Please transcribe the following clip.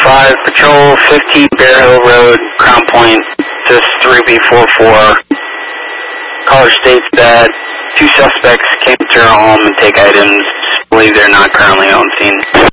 5, Patrol 15 Bear Hill Road, Crown Point, just 3B44. Caller states that 2 suspects came to her home and take items. Believe they're not currently on scene.